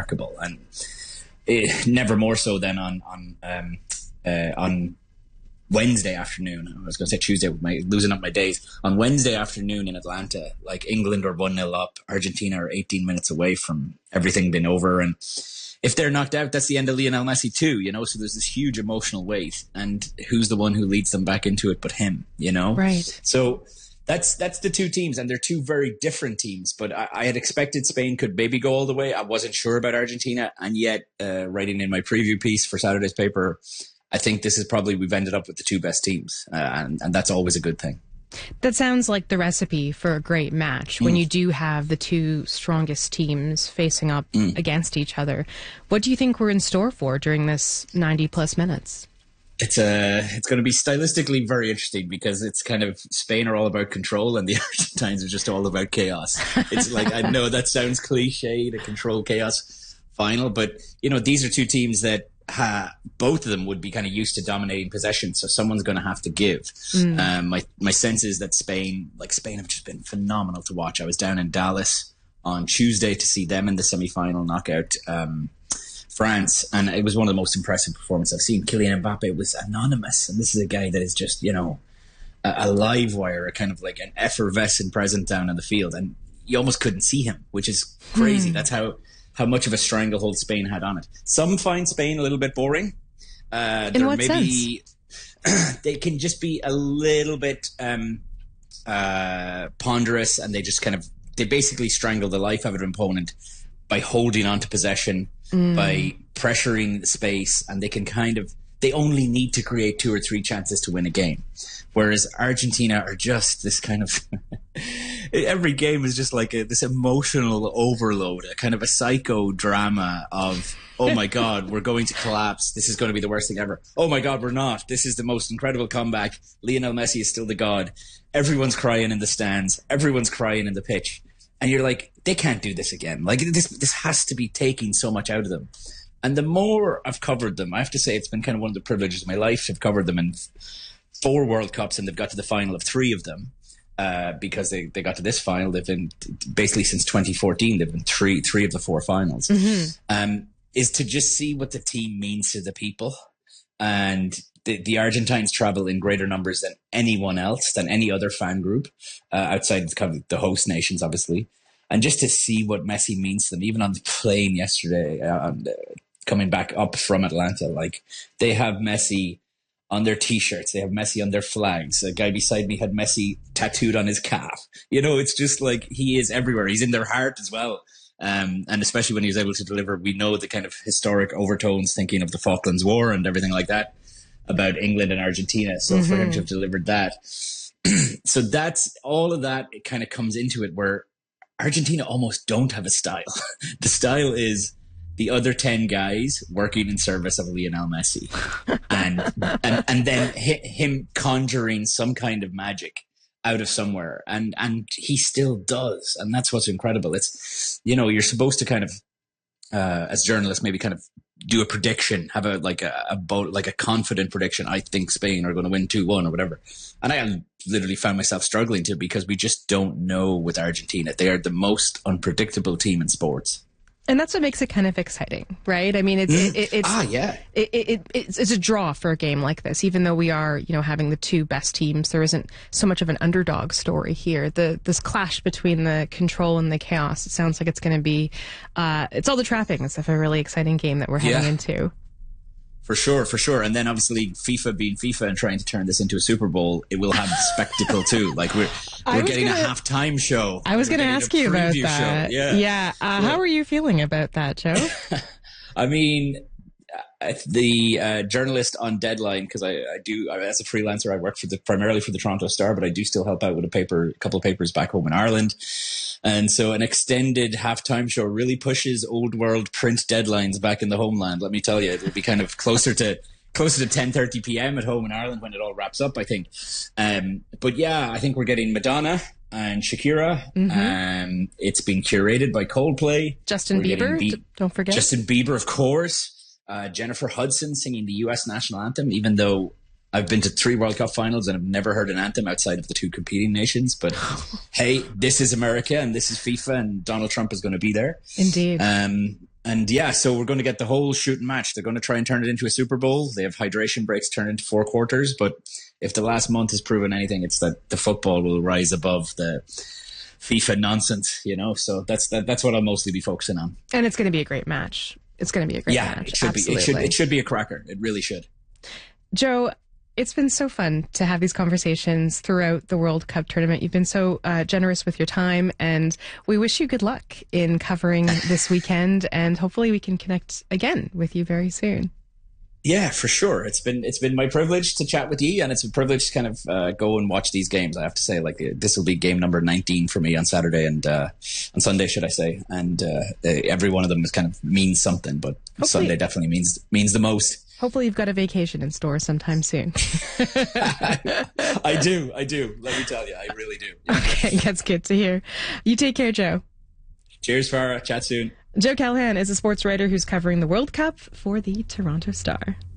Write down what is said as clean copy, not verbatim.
remarkable. And never more so than on Wednesday afternoon. I was going to say Tuesday, with losing up my days. On Wednesday afternoon in Atlanta, like England are 1-0 up, Argentina are 18 minutes away from everything being over, and if they're knocked out, that's the end of Lionel Messi too, so there's this huge emotional weight, and who's the one who leads them back into it but him, Right. So that's the two teams, and they're two very different teams, but I had expected Spain could maybe go all the way. I wasn't sure about Argentina, and yet writing in my preview piece for Saturday's paper, I think this is probably, we've ended up with the two best teams, and that's always a good thing. That sounds like the recipe for a great match when you do have the two strongest teams facing up against each other. What do you think we're in store for during this 90-plus minutes? It's going to be stylistically very interesting, because it's kind of, Spain are all about control and the Argentines are just all about chaos. It's like, I know that sounds cliche, the control chaos final, but these are two teams that both of them would be kind of used to dominating possession, so someone's going to have to give. My sense is that Spain have just been phenomenal to watch. I was down in Dallas on Tuesday to see them in the semi-final knockout France, and it was one of the most impressive performances I've seen. Kylian Mbappe was anonymous, and this is a guy that is just a live wire, a kind of like an effervescent presence down on the field, and you almost couldn't see him, which is crazy. That's how much of a stranglehold Spain had on it. Some find Spain a little bit boring. In what sense? They can just be a little bit ponderous, and they basically strangle the life out of an opponent by holding on to possession, by pressuring the space, and they only need to create 2 or 3 chances to win a game. Whereas Argentina are just this kind of every game is just like this emotional overload, a kind of a psychodrama of, oh my God, we're going to collapse. This is going to be the worst thing ever. Oh my God, we're not. This is the most incredible comeback. Lionel Messi is still the god. Everyone's crying in the stands. Everyone's crying in the pitch. And you're like, they can't do this again. Like, this has to be taking so much out of them. And the more I've covered them, I have to say it's been kind of one of the privileges of my life to have covered them in 4 World Cups, and they've got to the final of 3 of them. Because they got to this final. They've been basically since 2014. They've been three of the 4 finals. Is to just see what the team means to the people, and the Argentines travel in greater numbers than anyone else, than any other fan group outside kind of the host nations, obviously. And just to see what Messi means to them, even on the plane yesterday, coming back up from Atlanta, like they have Messi on their T-shirts. They have Messi on their flags. A guy beside me had Messi tattooed on his calf. It's just like he is everywhere. He's in their heart as well. And especially when he was able to deliver, we know the kind of historic overtones, thinking of the Falklands War and everything like that, about England and Argentina. So for him to have delivered that. So that's all of that. It kind of comes into it where Argentina almost don't have a style. The style is the other 10 guys working in service of Lionel Messi, and then him conjuring some kind of magic out of somewhere, and he still does, and that's what's incredible. It's you're supposed to kind of as journalists maybe kind of do a prediction, have a confident prediction. I think Spain are going to win 2-1 or whatever, and I literally found myself struggling to, because we just don't know with Argentina. They are the most unpredictable team in sports. And that's what makes it kind of exciting, right? I mean, it's a draw for a game like this. Even though we are, having the 2 best teams, there isn't so much of an underdog story here. This clash between the control and the chaos, it sounds like it's going to be, it's all the trappings of a really exciting game that we're heading into. For sure. And then obviously FIFA being FIFA and trying to turn this into a Super Bowl, it will have the spectacle too. Like we're getting a halftime show. I was going to ask you about that. Yeah. How are you feeling about that, Joe? I mean, the journalist on Deadline, because I do, as a freelancer, I work primarily for the Toronto Star, but I do still help out with a couple of papers back home in Ireland. And so an extended halftime show really pushes old world print deadlines back in the homeland. Let me tell you, it'll be kind of closer to 10:30 p.m. at home in Ireland when it all wraps up, I think. But yeah, I think we're getting Madonna and Shakira. It's been curated by Coldplay. Justin Bieber, don't forget. Justin Bieber, of course. Jennifer Hudson singing the U.S. national anthem, even though I've been to 3 World Cup finals and I've never heard an anthem outside of the 2 competing nations. But hey, this is America and this is FIFA, and Donald Trump is going to be there. Indeed. And yeah, so we're going to get the whole shooting match. They're going to try and turn it into a Super Bowl. They have hydration breaks turned into 4 quarters. But if the last month has proven anything, it's that the football will rise above the FIFA nonsense, you know? So that's what I'll mostly be focusing on. And it's going to be a great match. It's going to be a great match. Yeah, it should Absolutely. be. It should be a cracker. It really should. Joe, it's been so fun to have these conversations throughout the World Cup tournament. You've been so generous with your time, and we wish you good luck in covering this weekend, and hopefully we can connect again with you very soon. Yeah, for sure. It's been my privilege to chat with you, and it's a privilege to kind of go and watch these games. I have to say, like, this will be game number 19 for me on Saturday and on Sunday, should I say? And every one of them is kind of means something, but Sunday definitely means the most. Hopefully you've got a vacation in store sometime soon. I do. Let me tell you, I really do. Yeah. Okay, that's good to hear. You take care, Joe. Cheers, Farah. Chat soon. Joe Callahan is a sports writer who's covering the World Cup for the Toronto Star.